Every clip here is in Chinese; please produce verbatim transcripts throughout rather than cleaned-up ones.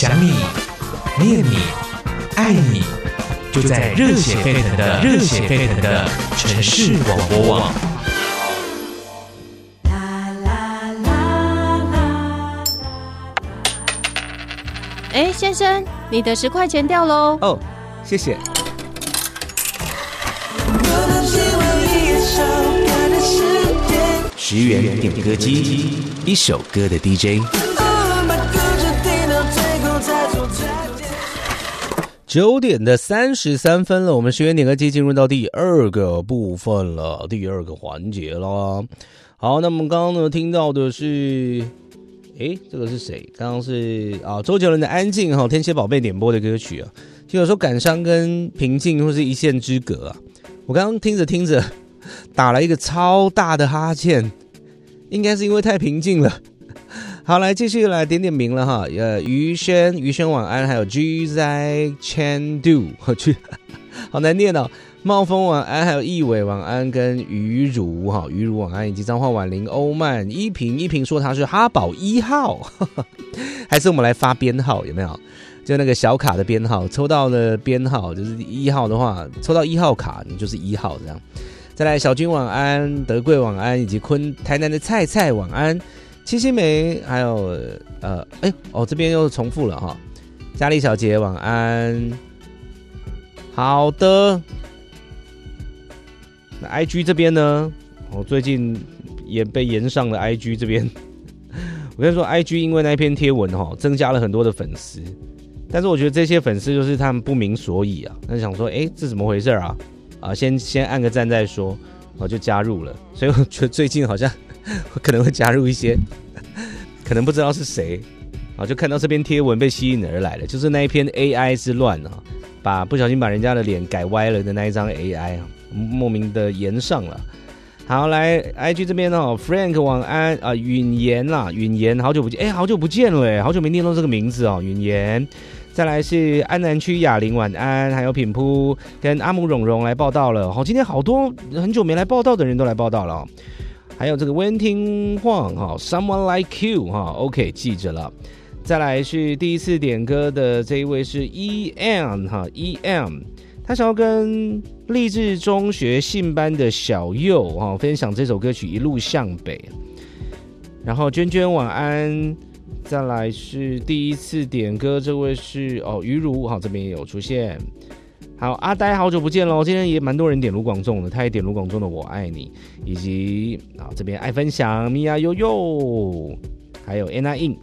想你、念你、爱你，就在热血沸腾的热血沸腾的城市广播网。 哎，先生，你的十块钱掉喽！ 哦，谢谢。 十元点歌机，一首歌的 D J。 九点的三十三分了，我们十元点歌机进入到第二个部分了，第二个环节了。好，那么刚刚呢听到的是，诶，这个是谁？刚刚是啊，周杰伦的《安静》哈，天蝎宝贝点播的歌曲啊。就有时候感伤跟平静或是一线之隔啊。我刚刚听着听着，打了一个超大的哈欠，应该是因为太平静了。好，来继续来点点名了哈，呃，于轩，于轩晚安，还有 G Z Chan Do， 我去，好难念哦。茂峰晚安，还有易伟晚安，跟于如哈，于如晚安，以及彰化婉玲、欧曼、依萍，依萍说他是哈宝一号，呵呵，还是我们来发编号有没有？就那个小卡的编号，抽到的编号就是一号的话，抽到一号卡你就是一号这样。再来小军晚安，德贵晚安，以及昆台南的菜菜晚安。七夕梅，还有呃，哎哦，这边又重复了哈。嘉丽小姐晚安。好的，那 I G 这边呢，我最近也被延上了 I G 这边。我跟你说 ，I G 因为那篇贴文哈，增加了很多的粉丝，但是我觉得这些粉丝就是他们不明所以啊，那想说，哎，这怎么回事啊？啊，先先按个赞再说，我就加入了。所以我觉得最近好像。我可能会加入一些，可能不知道是谁啊，就看到这篇贴文被吸引而来了，就是那一篇 A I 之乱啊，把不小心把人家的脸改歪了的那一张 A I 啊，莫名的延上了。好，来 I G 这边哦 ，Frank 晚安啊，允言啦，允言好久不见，哎，好久不见了哎，好久没念到这个名字哦，允言。再来是安南区雅玲晚安，还有品铺跟阿姆蓉蓉来报道了。好，今天好多很久没来报道的人都来报道了哦。还有这个温听晃哈 ，Someone Like You 哈 ，OK 记着了。再来是第一次点歌的这一位是 E M 哈 ，E M， 他想要跟励志中学信班的小佑哈分享这首歌曲《一路向北》。然后娟娟晚安。再来是第一次点歌，这位是哦于如哈，这边也有出现。好，阿呆好久不见喽！今天也蛮多人点卢广仲的，他也点卢广仲的《我爱你》，以及啊这边爱分享米娅悠悠，还有 Anna In。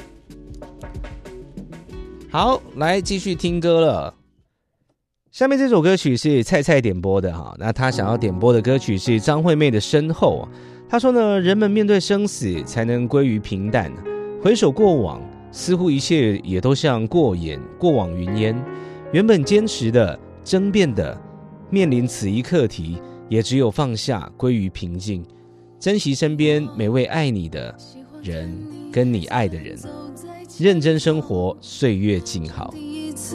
好，来继续听歌了。下面这首歌曲是菜菜点播的哈，那他想要点播的歌曲是张惠妹的《身后》。他说呢，人们面对生死才能归于平淡，回首过往，似乎一切也都像过眼过往云烟。原本坚持的、争辩的，面临此一课题，也只有放下，归于平静，珍惜身边每位爱你的人，跟你爱的人，认真生活，岁月静好。